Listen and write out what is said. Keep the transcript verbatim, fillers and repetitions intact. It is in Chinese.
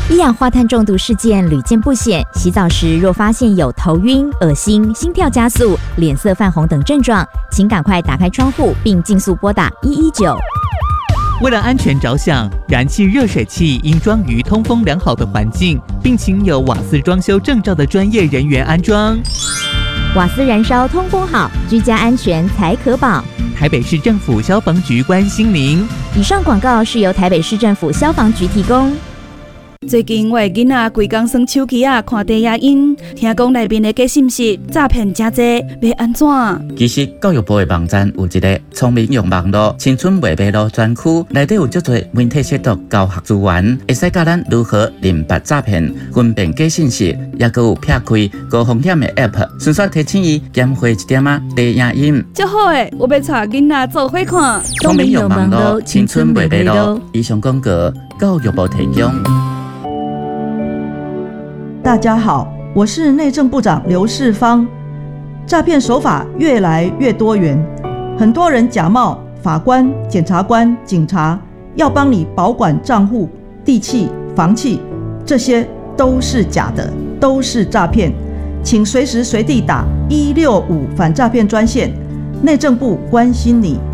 一氧化碳中毒事件屡见不鲜，洗澡时若发现有头晕、恶心、心跳加速、脸色泛红等症状，请赶快打开窗户并尽速拨打一一九。 为了安全着想，燃气热水器应装于通风良好的环境，并请有瓦斯装修证照的专业人员安装。 瓦斯燃烧通风好，居家安全才可保。 台北市政府消防局关心您。 以上广告是由台北市政府消防局提供。 最近我的囡仔规工耍手机啊，看低影音，听讲内面的假信息诈骗真多，要安怎？ 其实教育部的网站有一个聪明用网络青春未迷路专区，内底有足多媒体识读教学资源，会使教咱如何认别诈骗、分辨假信息，也佮有撇开高风险的 App， 顺续提醒伊减花一点啊低影音。 足好诶，我要带囡仔做伙看。 聪明用网络青春未迷路。以上广告教育部提供。 大家好，我是内政部长刘世芳。诈骗手法越来越多元，很多人假冒法官、检察官、警察，要帮你保管账户、地契、房契，这些都是假的，都是诈骗。请随时随地打一六五反诈骗专线，内政部关心你。